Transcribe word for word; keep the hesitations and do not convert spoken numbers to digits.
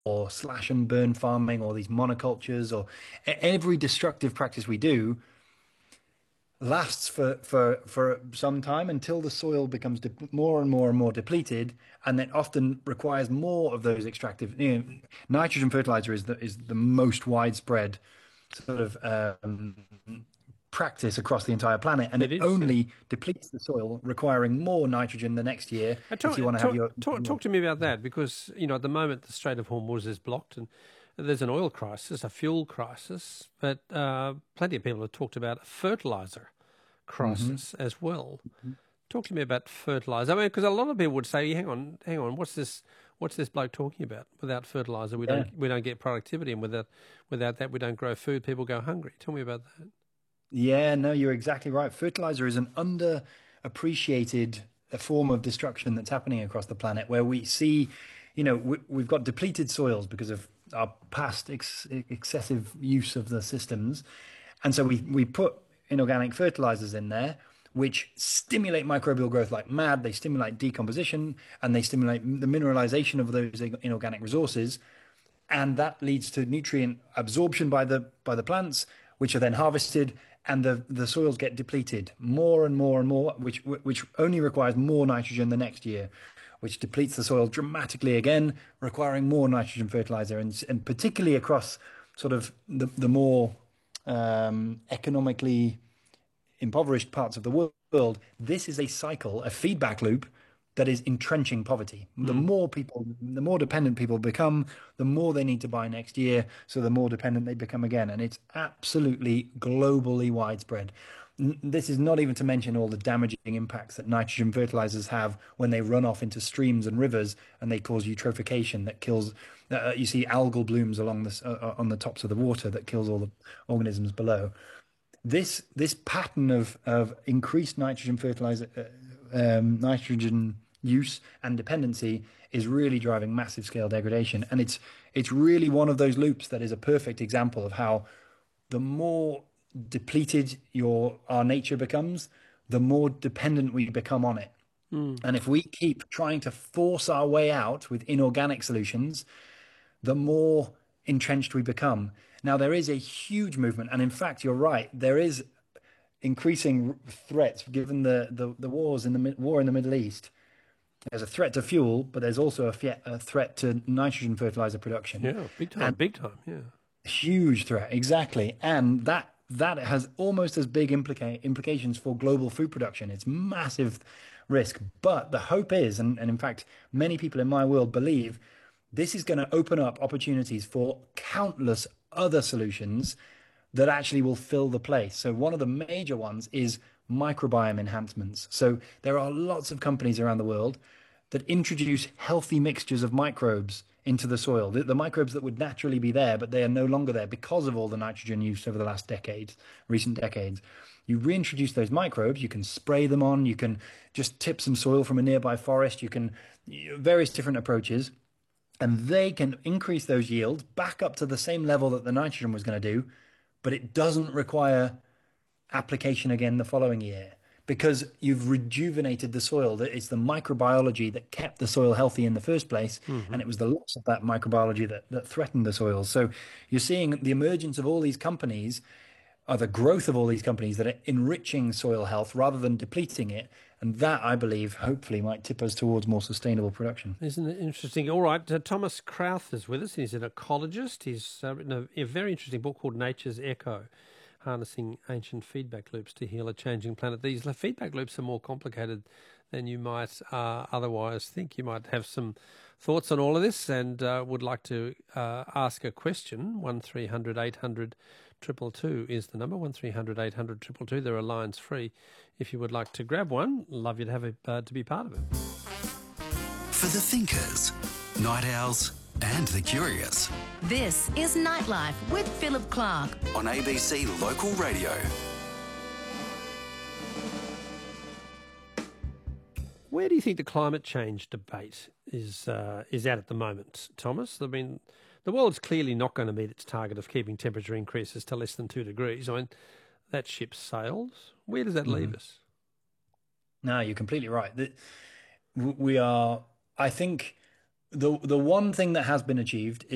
or slash and burn farming or these monocultures or e- every destructive practice we do lasts for, for, for some time until the soil becomes de more and more and more depleted, and then often requires more of those extractive. You know, nitrogen fertilizer is the is the most widespread sort of um, practice across the entire planet, and It it is, yeah. only depletes the soil, requiring more nitrogen the next year And if talk, you want to have talk, your. talk, talk to me about that because, you know, at the moment the Strait of Hormuz is blocked and there's an oil crisis, a fuel crisis, but uh, plenty of people have talked about a fertilizer Mhm. crisis as well. Talk to me about fertilizer. I mean, because a lot of people would say, "Hang on, hang on, what's this? What's this bloke talking about? Without fertilizer, we Yeah. don't we don't get productivity, and without without that, we don't grow food. People go hungry." Tell me about that. Yeah, no, you're exactly right. Fertilizer is an underappreciated uh, form of destruction that's happening across the planet, where we see, you know, we, we've got depleted soils because of our past ex excessive use of the systems, and so we we put inorganic fertilizers in there, which stimulate microbial growth like mad. They stimulate decomposition and they stimulate the mineralization of those inorganic resources, and that leads to nutrient absorption by the by the plants, which are then harvested, and the the soils get depleted more and more and more, which which only requires more nitrogen the next year, which depletes the soil dramatically again, requiring more nitrogen fertilizer, and and particularly across sort of the the more um, economically impoverished parts of the world, this is a cycle, a feedback loop that is entrenching poverty. The Mm. more people, the more dependent people become, the more they need to buy next year, so the more dependent they become again. And it's absolutely globally widespread. This is not even to mention all the damaging impacts that nitrogen fertilizers have when they run off into streams and rivers and they cause eutrophication that kills. Uh, you see algal blooms along this uh, on the tops of the water that kills all the organisms below. This this pattern of of increased nitrogen fertilizer, uh, um, nitrogen use and dependency is really driving massive scale degradation, and it's it's really one of those loops that is a perfect example of how the more depleted your our nature becomes, the more dependent we become on it. Mm. And if we keep trying to force our way out with inorganic solutions, the more entrenched we become. Now, there is a huge movement, and in fact, you're right. There is increasing threats given the, the, the wars in the war in the Middle East. There's a threat to fuel, but there's also a, a threat to nitrogen fertilizer production, Yeah, big time, and big time. Yeah. huge threat exactly. And that that has almost as big implica implications for global food production. It's massive risk, but the hope is, and, and in fact, many people in my world believe this is going to open up opportunities for countless other solutions that actually will fill the place. So one of the major ones is microbiome enhancements. So there are lots of companies around the world that introduce healthy mixtures of microbes into the soil. The, the microbes that would naturally be there, but they are no longer there because of all the nitrogen use over the last decades, recent decades. You reintroduce those microbes, you can spray them on, you can just tip some soil from a nearby forest, you can various different approaches, and they can increase those yields back up to the same level that the nitrogen was going to do, but it doesn't require application again the following year because you've rejuvenated the soil. It's the microbiology that kept the soil healthy in the first place, Hmm. and it was the loss of that microbiology that, that threatened the soil. So you're seeing the emergence of all these companies, or the growth of all these companies that are enriching soil health rather than depleting it. And that, I believe, hopefully might tip us towards more sustainable production. Isn't it interesting? All right, uh, Thomas Krauth is with us. He's an ecologist. He's uh, written a, a very interesting book called Nature's Echo, Harnessing Ancient Feedback Loops to Heal a Changing Planet. These feedback loops are more complicated than you might uh, otherwise think. You might have some thoughts on all of this and uh, would like to uh, ask a question. one three hundred eight hundred two two two is the number, one three hundred eight hundred two two two. There are lines free if you would like to grab one. Love you to have it, uh, to be part of it. For the thinkers, night owls and the curious. This is Nightlife with Philip Clark On A B C Local Radio. Where do you think the climate change debate is uh, is at at the moment, Thomas? I mean, the world's clearly not going to meet its target of keeping temperature increases to less than two degrees. I mean, that ship sailed. Where does that Mm-hmm. leave us? No, you're completely right. The- We are, I think, the the one thing that has been achieved